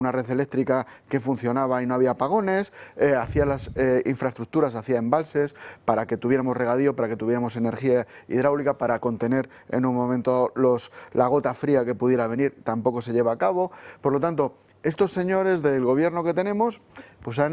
una red eléctrica que funcionaba y no había apagones, hacía las infraestructuras, hacía embalses para que tuviéramos regadío, para que tuviéramos energía hidráulica, para contener en un momento la gota fría que pudiera venir, tampoco se lleva a cabo. Por lo tanto, estos señores del gobierno que tenemos pues han